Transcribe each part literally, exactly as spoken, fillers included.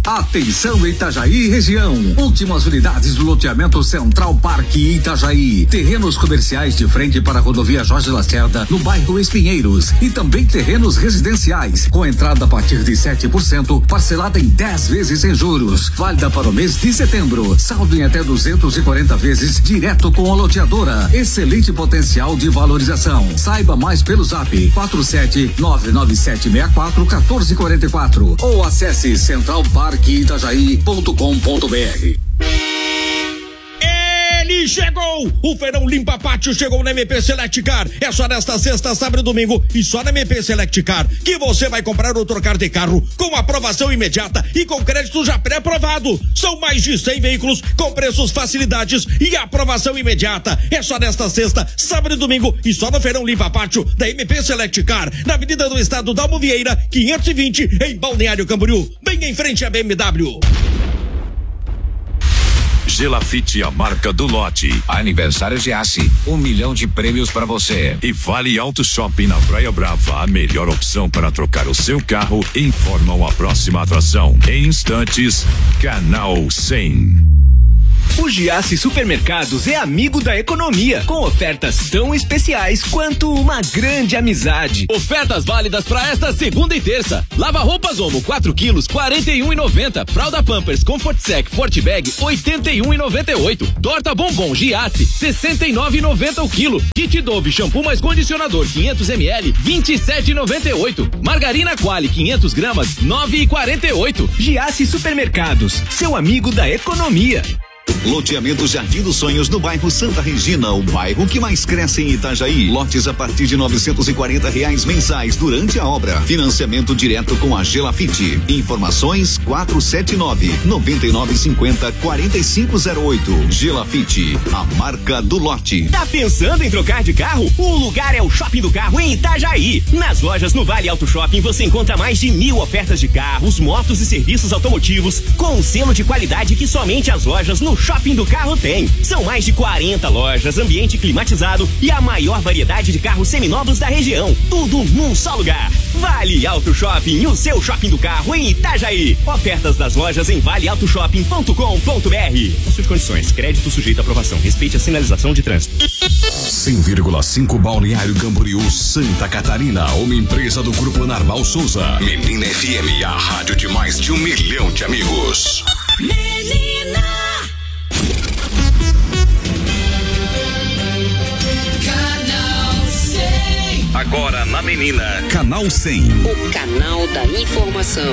Atenção Itajaí região, últimas unidades do loteamento Central Parque Itajaí, terrenos comerciais de frente para a rodovia Jorge Lacerda no bairro Espinheiros e também terrenos residenciais com entrada a partir de sete por cento, parcelada em dez vezes sem juros, válida para o mês de setembro, saldo em até duzentos e quarenta vezes direto com a loteadora, excelente potencial de valorização. Saiba mais pelo zap quatro sete nove nove sete seis quatro um quatro quatro quatro ou acesse central parque itajaí ponto com ponto br. Ele chegou! O Feirão Limpa Pátio chegou na M P Select Car. É só nesta sexta, sábado e domingo e só na M P Select Car que você vai comprar ou trocar de carro com aprovação imediata e com crédito já pré-aprovado. São mais de cem veículos com preços, facilidades e aprovação imediata. É só nesta sexta, sábado e domingo e só no Feirão Limpa Pátio da M P Select Car, na Avenida do Estado Dalmo Vieira, quinhentos e vinte, em Balneário Camboriú, bem em frente à B M W. Gelafite, a marca do lote. Aniversário Giasse, um milhão de prêmios para você. E Vale Auto Shopping na Praia Brava, a melhor opção para trocar o seu carro. Informam a próxima atração. Em instantes, Canal cem. O Giasse Supermercados é amigo da economia, com ofertas tão especiais quanto uma grande amizade. Ofertas válidas para esta segunda e terça. Lava roupas Omo quatro quilos, quarenta e um e noventa. Fralda Pampers Comfort Sec Forte Bag, oitenta e um e noventa e oito. Torta Bombom Giasse, sessenta e nove e noventa o quilo. Kit Dove shampoo mais condicionador quinhentos mililitros, vinte e sete e noventa e oito. Margarina Quali quinhentas gramas, nove e quarenta e oito. Giasse Supermercados, seu amigo da economia. Loteamento Jardim dos Sonhos no bairro Santa Regina, o bairro que mais cresce em Itajaí. Lotes a partir de novecentos e quarenta reais mensais durante a obra. Financiamento direto com a Gelafite. Informações quatro sete nove, nove nove cinco zero, quatro cinco zero oito. Gelafite, a marca do lote. Tá pensando em trocar de carro? O lugar é o Shopping do Carro em Itajaí. Nas lojas no Vale Auto Shopping você encontra mais de mil ofertas de carros, motos e serviços automotivos com um selo de qualidade que somente as lojas no Shopping do Carro tem. São mais de quarenta lojas, ambiente climatizado e a maior variedade de carros seminovos da região. Tudo num só lugar. Vale Auto Shopping, o seu shopping do carro em Itajaí. Ofertas das lojas em vale auto shopping ponto com ponto br. Suas condições, crédito sujeito à aprovação. Respeite a sinalização de trânsito. cem vírgula cinco Balneário Camboriú, Santa Catarina, uma empresa do Grupo Narval Souza. Menina F M, a rádio de mais de um milhão de amigos. Menina. Agora na Menina, Canal cem. O canal da informação.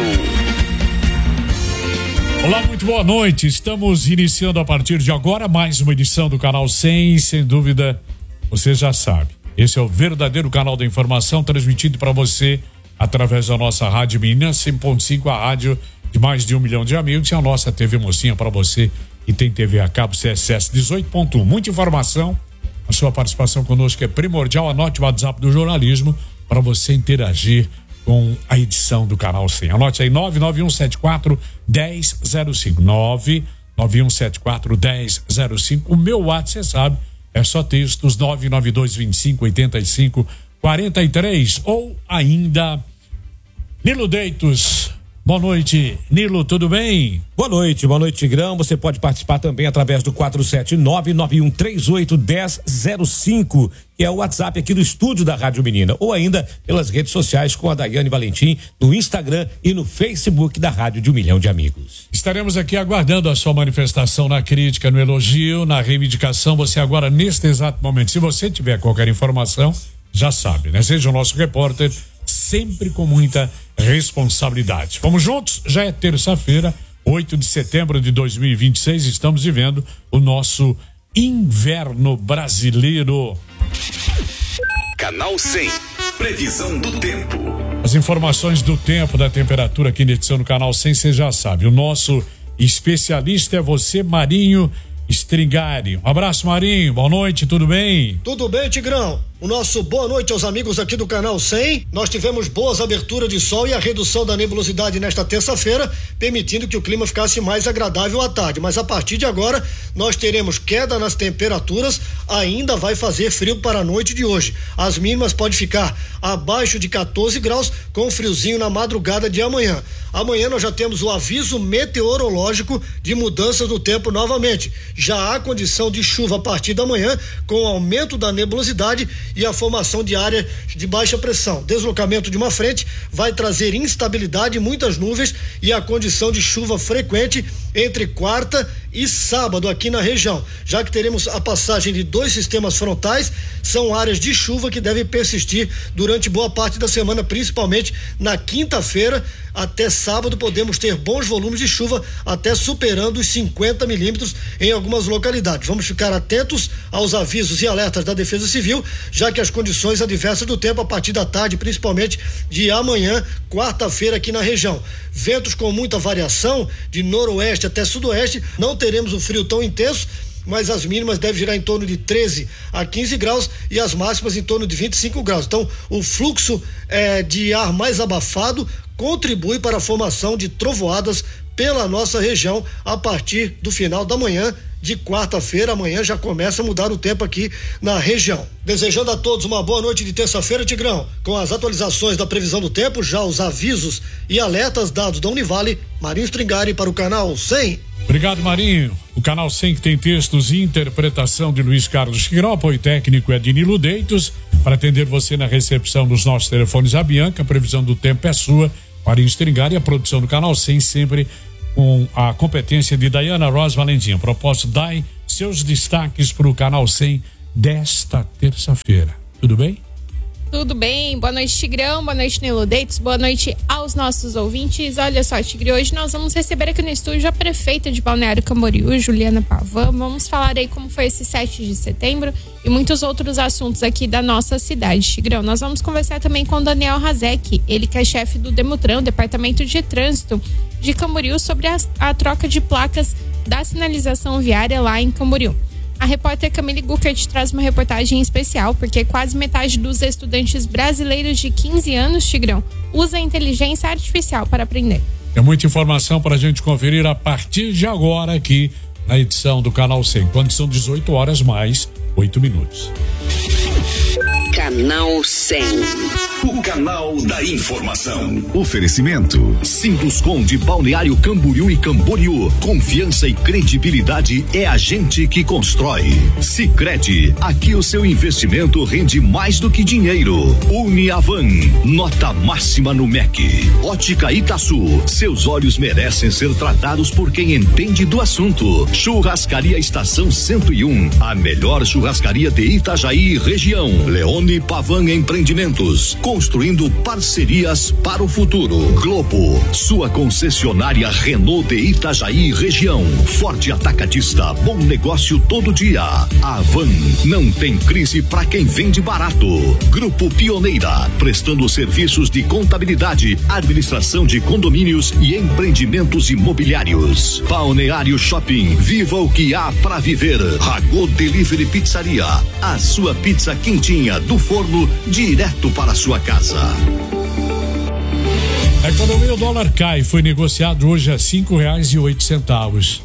Olá, muito boa noite. Estamos iniciando a partir de agora mais uma edição do Canal cem. Sem dúvida, você já sabe. Esse é o verdadeiro canal da informação transmitido para você através da nossa rádio Menina cem ponto cinco, a rádio de mais de um milhão de amigos, e a nossa T V Mocinha para você que tem T V a cabo C S S dezoito ponto um. Muita informação. A sua participação conosco é primordial. Anote o WhatsApp do jornalismo para você interagir com a edição do Canal cem. Anote aí nove nove um sete quatro, um zero zero cinco. nove nove um sete quatro, um zero zero cinco. O meu WhatsApp, você sabe, é só textos nove nove dois dois cinco, oito cinco quatro três. Ou ainda Nilo Deitos. Boa noite, Nilo, tudo bem? Boa noite, boa noite, Tigrão. Você pode participar também através do quatro sete nove, nove um três oito, um zero zero cinco, que é o WhatsApp aqui do estúdio da Rádio Menina, ou ainda pelas redes sociais com a Daiane Valentim, no Instagram e no Facebook da Rádio de um Milhão de Amigos. Estaremos aqui aguardando a sua manifestação na crítica, no elogio, na reivindicação. Você agora, neste exato momento, se você tiver qualquer informação, já sabe, né? Seja o nosso repórter, sempre com muita responsabilidade. Vamos juntos? Já é terça-feira, oito de setembro de dois mil e vinte e seis, estamos vivendo o nosso inverno brasileiro. Canal cem, previsão do tempo. As informações do tempo, da temperatura aqui na edição do Canal cem, você já sabe. O nosso especialista é você, Marinho Stringari. Um abraço, Marinho. Boa noite, tudo bem? Tudo bem, Tigrão. O nosso boa noite aos amigos aqui do Canal cem. Nós tivemos boas aberturas de sol e a redução da nebulosidade nesta terça-feira, permitindo que o clima ficasse mais agradável à tarde. Mas a partir de agora, nós teremos queda nas temperaturas, ainda vai fazer frio para a noite de hoje. As mínimas podem ficar abaixo de quatorze graus, com friozinho na madrugada de amanhã. Amanhã nós já temos o aviso meteorológico de mudança do tempo novamente. Já há condição de chuva a partir da manhã, com o aumento da nebulosidade e a formação de área de baixa pressão. Deslocamento de uma frente vai trazer instabilidade, muitas nuvens e a condição de chuva frequente entre quarta e sábado aqui na região. Já que teremos a passagem de dois sistemas frontais, são áreas de chuva que devem persistir durante boa parte da semana, principalmente na quinta-feira até sábado. Podemos ter bons volumes de chuva, até superando os cinquenta milímetros em algumas localidades. Vamos ficar atentos aos avisos e alertas da Defesa Civil, já que as condições adversas do tempo a partir da tarde, principalmente de amanhã, quarta-feira, aqui na região. Ventos com muita variação de noroeste até sudoeste. Não teremos um frio tão intenso, mas as mínimas devem girar em torno de treze a quinze graus e as máximas em torno de vinte e cinco graus. Então, o fluxo eh, de ar mais abafado contribui para a formação de trovoadas pela nossa região a partir do final da manhã de quarta-feira. Amanhã já começa a mudar o tempo aqui na região. Desejando a todos uma boa noite de terça-feira, Tigrão, com as atualizações da previsão do tempo, já os avisos e alertas dados da Univale. Marinho Stringari para o canal cem. Obrigado, Marinho. O canal cem que tem textos e interpretação de Luiz Carlos Tigrão, apoio técnico é de Nilo Deitos. Para atender você na recepção dos nossos telefones, a Bianca, a previsão do tempo é sua. Marinho Stringari, a produção do canal cem sempre com a competência de Dayana Rosa Valentim. Propósito, Dai, seus destaques para o canal cem desta terça-feira. Tudo bem? Tudo bem, boa noite, Tigrão, boa noite, Nilo Deitos, boa noite aos nossos ouvintes. Olha só, Tigre, hoje nós vamos receber aqui no estúdio a prefeita de Balneário Camboriú, Juliana Pavan. Vamos falar aí como foi esse sete de setembro e muitos outros assuntos aqui da nossa cidade, Tigrão. Nós vamos conversar também com o Daniel Razek, ele que é chefe do Demutran, Departamento de Trânsito de Camboriú, sobre a, a troca de placas da sinalização viária lá em Camboriú. A repórter Camille Guckert traz uma reportagem especial, porque quase metade dos estudantes brasileiros de quinze anos, Tigrão, usa a inteligência artificial para aprender. É muita informação para a gente conferir a partir de agora aqui na edição do Canal cem, quando são dezoito horas mais oito minutos. Canal cem. O canal da informação. Oferecimento Sinduscom de Balneário Camboriú e Camboriú. Confiança e credibilidade é a gente que constrói. Sicredi, aqui o seu investimento rende mais do que dinheiro. Uniavan, nota máxima no M E C. Ótica Itaçu, seus olhos merecem ser tratados por quem entende do assunto. Churrascaria Estação cento e um, a melhor churrascaria de Itajaí e região. Leone Pavan Empreendimentos, construindo parcerias para o futuro. Globo, sua concessionária Renault de Itajaí e região. Forte Atacadista, bom negócio todo dia. Avan, não tem crise para quem vende barato. Grupo Pioneira, prestando serviços de contabilidade, administração de condomínios e empreendimentos imobiliários. Balneário Shopping, viva o que há para viver. Ragô Delivery Pizzaria, a sua pizza quentinha do forno direto para sua casa. A economia, o dólar cai, foi negociado hoje a cinco reais e oito centavos.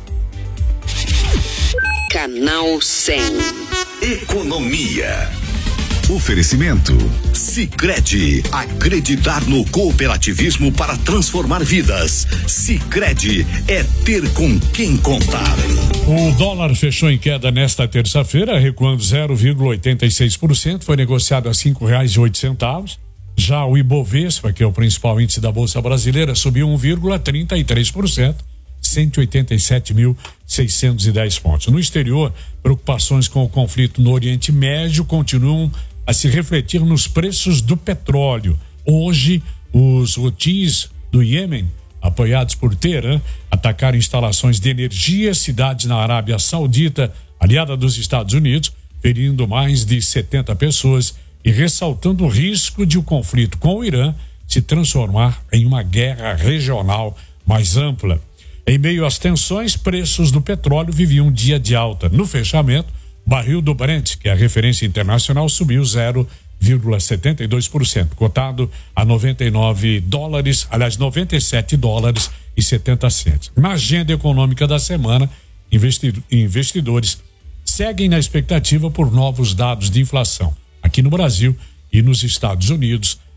Canal cem. Economia. Oferecimento Sicredi, acreditar no cooperativismo para transformar vidas. Sicredi é ter com quem contar. O dólar fechou em queda nesta terça-feira, recuando zero vírgula oitenta e seis por cento, foi negociado a cinco reais e oito centavos. Já o Ibovespa, que é o principal índice da Bolsa Brasileira, subiu um vírgula trinta e três por cento, cento e oitenta e sete mil seiscentos e dez pontos. No exterior, preocupações com o conflito no Oriente Médio continuam a se refletir nos preços do petróleo. Hoje, os Houthis do Iêmen, apoiados por Teherã, atacaram instalações de energia, cidades na Arábia Saudita, aliada dos Estados Unidos, ferindo mais de setenta pessoas e ressaltando o risco de o conflito com o Irã se transformar em uma guerra regional mais ampla. Em meio às tensões, preços do petróleo viviam um dia de alta. No fechamento, o barril do Brent, que é a referência internacional, subiu zero vírgula setenta e dois por cento, cotado a noventa e nove dólares, aliás, noventa e sete dólares e setenta centos. Na agenda econômica da semana, investidores seguem na expectativa por novos dados de inflação aqui no Brasil e nos Estados Unidos,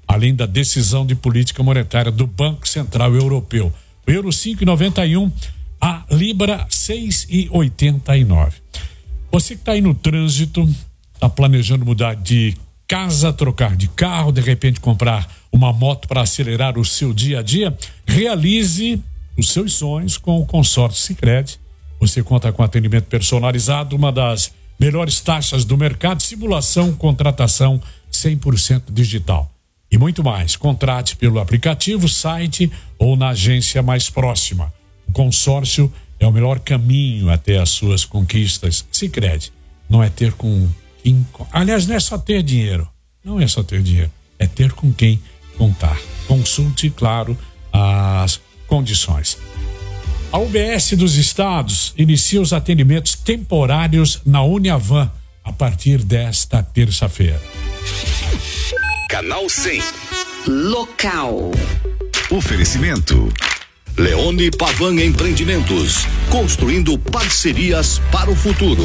além da decisão de política monetária do Banco Central Europeu. O euro cinco reais e noventa e um, a libra seis reais e oitenta e nove. Você que está aí no trânsito, está planejando mudar de casa, trocar de carro, de repente comprar uma moto para acelerar o seu dia a dia, realize os seus sonhos com o consórcio Sicredi. Você conta com atendimento personalizado, uma das melhores taxas do mercado, simulação, contratação cem por cento digital. E muito mais. Contrate pelo aplicativo, site ou na agência mais próxima. O consórcio é o melhor caminho até as suas conquistas. Sicredi não é ter com quem... Aliás, não é só ter dinheiro. Não é só ter dinheiro. É ter com quem contar. Consulte, claro, as condições. A U B S dos Estados inicia os atendimentos temporários na Uniavan a partir desta terça-feira. Canal cem. Local. Oferecimento. Leone Pavan Empreendimentos. Construindo parcerias para o futuro.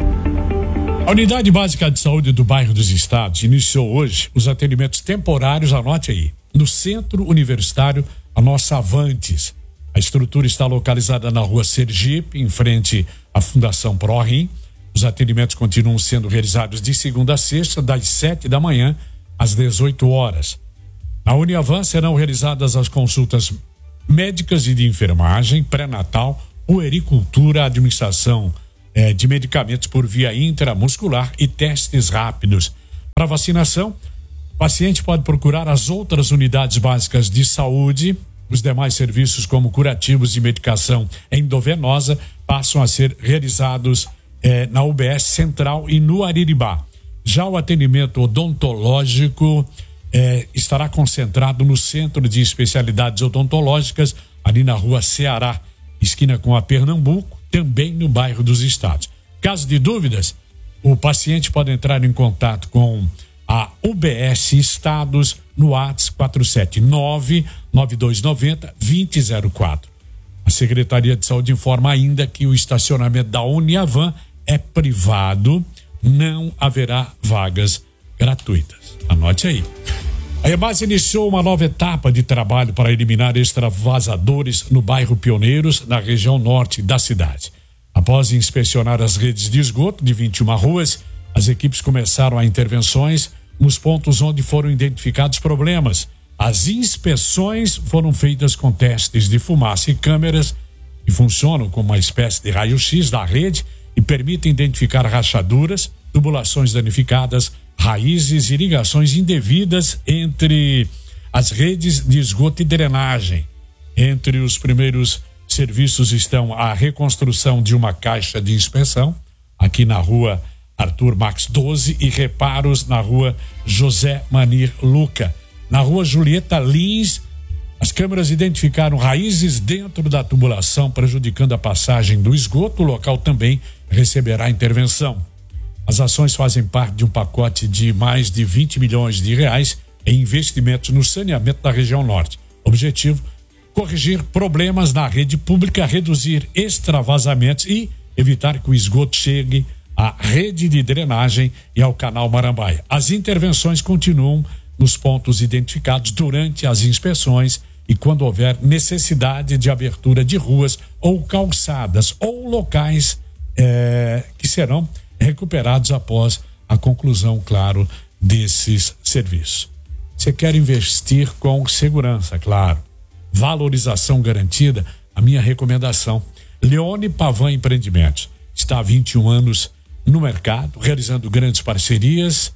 A Unidade Básica de Saúde do Bairro dos Estados iniciou hoje os atendimentos temporários, anote aí, no Centro Universitário, a nossa Avantes. A estrutura está localizada na rua Sergipe, em frente à Fundação ProRim. Os atendimentos continuam sendo realizados de segunda a sexta, das sete da manhã às dezoito horas. Na Uniavan serão realizadas as consultas médicas e de enfermagem, pré-natal, puericultura, administração eh, de medicamentos por via intramuscular e testes rápidos. Para vacinação, o paciente pode procurar as outras unidades básicas de saúde. Os demais serviços, como curativos e medicação endovenosa, passam a ser realizados eh, na U B S Central e no Ariribá. Já o atendimento odontológico eh, estará concentrado no Centro de Especialidades Odontológicas, ali na rua Ceará, esquina com a Pernambuco, também no bairro dos Estados. Caso de dúvidas, o paciente pode entrar em contato com a U B S Estados no WhatsApp quatro sete nove, nove dois nove zero, dois zero zero quatro. A Secretaria de Saúde informa ainda que o estacionamento da Uniavan é privado, não haverá vagas gratuitas. Anote aí. A EMAS iniciou uma nova etapa de trabalho para eliminar extravasadores no bairro Pioneiros, na região norte da cidade. Após inspecionar as redes de esgoto de vinte e uma ruas, as equipes começaram a intervenções nos pontos onde foram identificados problemas. As inspeções foram feitas com testes de fumaça e câmeras que funcionam como uma espécie de raio-x da rede e permitem identificar rachaduras, tubulações danificadas, raízes e ligações indevidas entre as redes de esgoto e drenagem. Entre os primeiros serviços estão a reconstrução de uma caixa de inspeção, aqui na rua Arthur Max doze, e reparos na rua José Manir Luca. Na rua Julieta Lins, as câmeras identificaram raízes dentro da tubulação, prejudicando a passagem do esgoto. O local também receberá intervenção. As ações fazem parte de um pacote de mais de vinte milhões de reais em investimentos no saneamento da região norte. Objetivo: corrigir problemas na rede pública, reduzir extravasamentos e evitar que o esgoto chegue à rede de drenagem e ao canal Marambaia. As intervenções continuam nos pontos identificados durante as inspeções e quando houver necessidade de abertura de ruas ou calçadas ou locais eh, que serão recuperados após a conclusão, claro, desses serviços. Você quer investir com segurança, claro. Valorização garantida, a minha recomendação. Leone Pavan Empreendimentos está há vinte e um anos no mercado, realizando grandes parcerias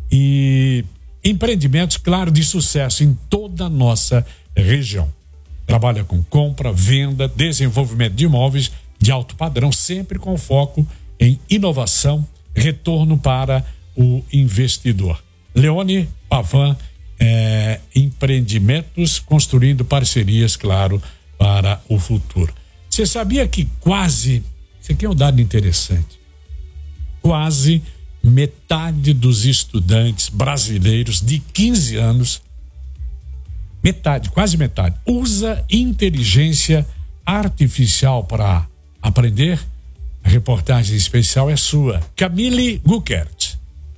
e empreendimentos, claro, de sucesso em toda a nossa região. Trabalha com compra, venda, desenvolvimento de imóveis de alto padrão, sempre com foco em inovação, retorno para o investidor. Leone Pavan é, Empreendimentos, construindo parcerias, claro, para o futuro. Você sabia que quase, isso aqui é um dado interessante, quase metade dos estudantes brasileiros de quinze anos, metade, quase metade, usa inteligência artificial para aprender? A reportagem especial é sua, Camille Guckert.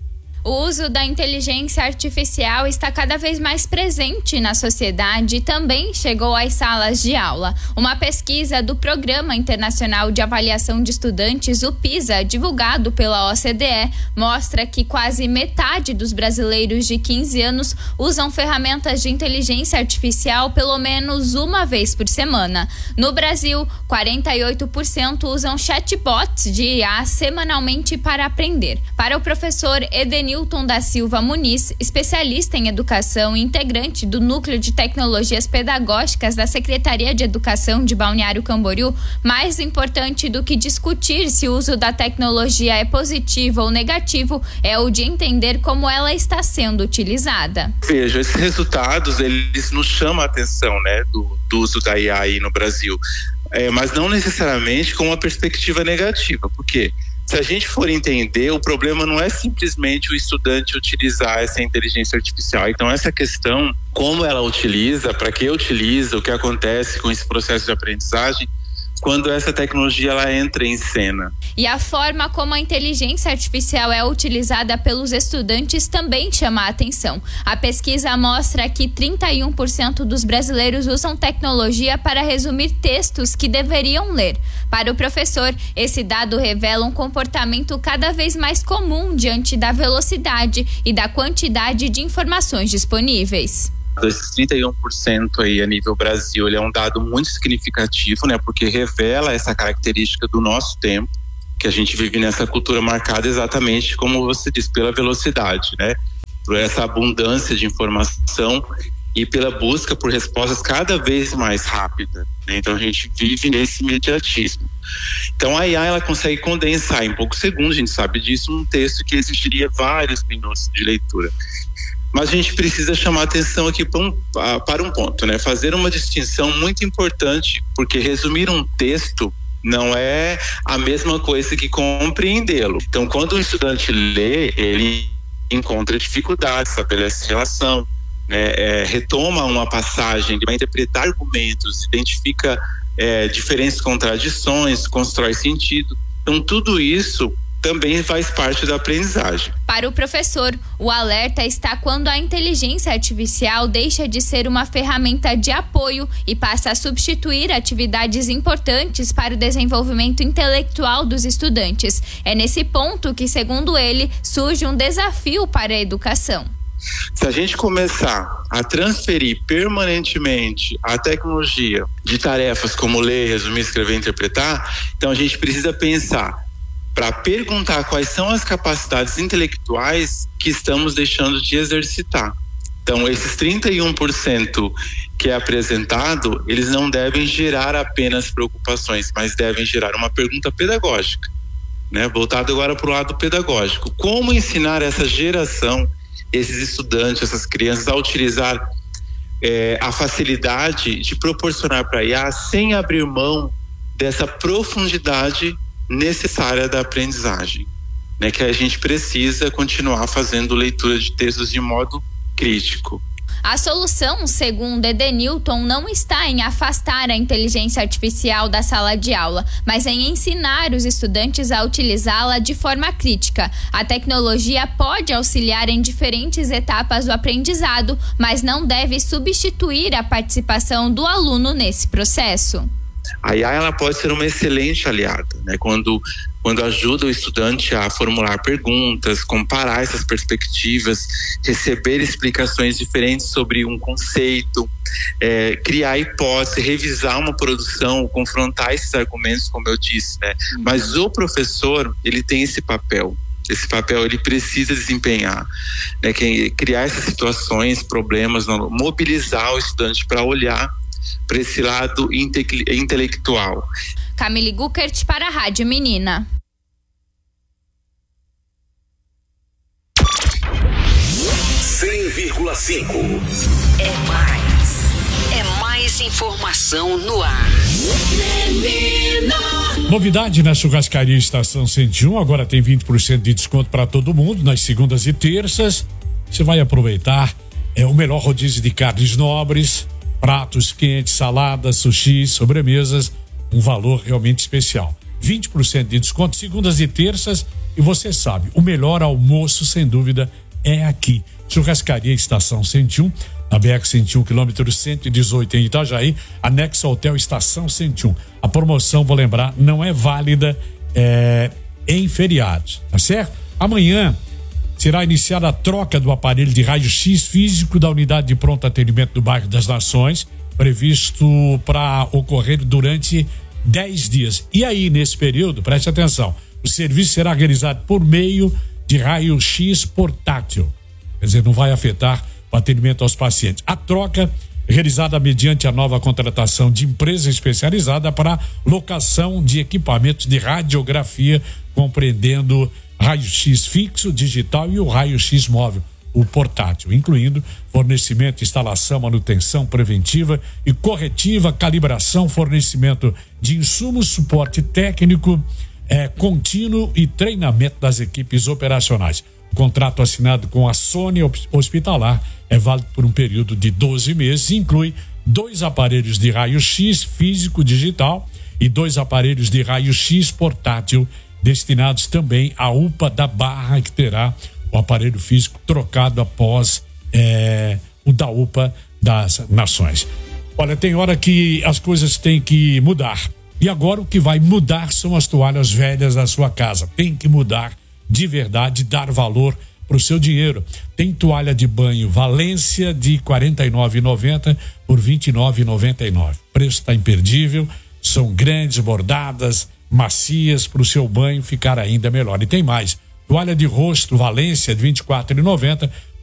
O uso da inteligência artificial está cada vez mais presente na sociedade e também chegou às salas de aula. Uma pesquisa do Programa Internacional de Avaliação de Estudantes, o PISA, divulgado pela O C D E, mostra que quase metade dos brasileiros de quinze anos usam ferramentas de inteligência artificial pelo menos uma vez por semana. No Brasil, quarenta e oito por cento usam chatbots de I A semanalmente para aprender. Para o professor Edenilton da Silva Muniz, especialista em educação e integrante do Núcleo de Tecnologias Pedagógicas da Secretaria de Educação de Balneário Camboriú, mais importante do que discutir se o uso da tecnologia é positivo ou negativo é o de entender como ela está sendo utilizada. Veja, esses resultados, eles nos chamam a atenção, né, do, do uso da I A aí no Brasil, é, mas não necessariamente com uma perspectiva negativa, porque se a gente for entender, o problema não é simplesmente o estudante utilizar essa inteligência artificial. Então, essa questão, como ela utiliza, para que utiliza, o que acontece com esse processo de aprendizagem, quando essa tecnologia ela entra em cena. E a forma como a inteligência artificial é utilizada pelos estudantes também chama a atenção. A pesquisa mostra que trinta e um por cento dos brasileiros usam tecnologia para resumir textos que deveriam ler. Para o professor, esse dado revela um comportamento cada vez mais comum diante da velocidade e da quantidade de informações disponíveis. Esses trinta e um por cento aí a nível Brasil, ele é um dado muito significativo, né? Porque revela essa característica do nosso tempo, que a gente vive nessa cultura marcada exatamente, como você disse, pela velocidade, né? Por essa abundância de informação e pela busca por respostas cada vez mais rápidas, né? Então a gente vive nesse imediatismo. Então a I A, ela consegue condensar em poucos segundos, a gente sabe disso, um texto que exigiria vários minutos de leitura. Mas a gente precisa chamar atenção aqui para um, para um ponto, né? Fazer uma distinção muito importante, porque resumir um texto não é a mesma coisa que compreendê-lo. Então, quando o estudante lê, ele encontra dificuldade, estabelece relação, né? É, retoma uma passagem, ele vai interpretar argumentos, identifica é, diferentes contradições, constrói sentido. Então, tudo isso também faz parte da aprendizagem. Para o professor, o alerta está quando a inteligência artificial deixa de ser uma ferramenta de apoio e passa a substituir atividades importantes para o desenvolvimento intelectual dos estudantes. É nesse ponto que, segundo ele, surge um desafio para a educação. Se a gente começar a transferir permanentemente a tecnologia de tarefas como ler, resumir, escrever, interpretar, então a gente precisa pensar para perguntar quais são as capacidades intelectuais que estamos deixando de exercitar. Então, esses trinta e um por cento que é apresentado, eles não devem gerar apenas preocupações, mas devem gerar uma pergunta pedagógica, né? Voltado agora para o lado pedagógico. Como ensinar essa geração, esses estudantes, essas crianças, a utilizar é, a facilidade de proporcionar para a I A sem abrir mão dessa profundidade necessária da aprendizagem, né? Que a gente precisa continuar fazendo leitura de textos de modo crítico. A solução, segundo Edenilton, não está em afastar a inteligência artificial da sala de aula, mas em ensinar os estudantes a utilizá-la de forma crítica. A tecnologia pode auxiliar em diferentes etapas do aprendizado, mas não deve substituir a participação do aluno nesse processo. A I A, ela pode ser uma excelente aliada, né? Quando, quando ajuda o estudante a formular perguntas, comparar essas perspectivas, receber explicações diferentes sobre um conceito, é, criar hipótese, revisar uma produção, confrontar esses argumentos, como eu disse, né? Uhum. Mas o professor, ele tem esse papel. Esse papel ele precisa desempenhar, né? Que, criar essas situações, problemas, mobilizar o estudante para olhar para esse lado inte- intelectual. Camille Guckert para a Rádio Menina. cem vírgula cinco. É mais. É mais informação no ar. Menina. Novidade na churrascaria Estação cento e um, agora tem vinte por cento de desconto para todo mundo nas segundas e terças. Você vai aproveitar é o melhor rodízio de carnes nobres, pratos quentes, saladas, sushi, sobremesas, um valor realmente especial. vinte por cento de desconto, segundas e terças. E você sabe, o melhor almoço, sem dúvida, é aqui. Churrascaria Estação cento e um, na B R cento e um, quilômetro cento e dezoito, em Itajaí, anexo ao Hotel Estação cento e um. A promoção, vou lembrar, não é válida é, em feriados, tá certo? Amanhã será iniciada a troca do aparelho de raio-x físico da unidade de pronto atendimento do bairro das Nações, previsto para ocorrer durante dez dias. E aí, nesse período, preste atenção, o serviço será realizado por meio de raio-x portátil. Quer dizer, não vai afetar o atendimento aos pacientes. A troca realizada mediante a nova contratação de empresa especializada para locação de equipamentos de radiografia, compreendendo raio-x fixo, digital e o raio-x móvel, o portátil, incluindo fornecimento, instalação, manutenção preventiva e corretiva, calibração, fornecimento de insumos, suporte técnico é, contínuo e treinamento das equipes operacionais. O contrato assinado com a Sônia Hospitalar é válido por um período de doze meses e inclui dois aparelhos de raio-x físico digital e dois aparelhos de raio-x portátil destinados também à U P A da Barra, que terá o aparelho físico trocado após é, o da U P A das Nações. Olha, tem hora que as coisas têm que mudar. E agora o que vai mudar são as toalhas velhas da sua casa. Tem que mudar de verdade, dar valor para o seu dinheiro. Tem toalha de banho Valência de quarenta e nove reais e noventa centavos por vinte e nove reais e noventa e nove centavos. O preço está imperdível, são grandes, bordadas, macias, para o seu banho ficar ainda melhor. E tem mais, toalha de rosto Valência de vinte e quatro reais e noventa centavos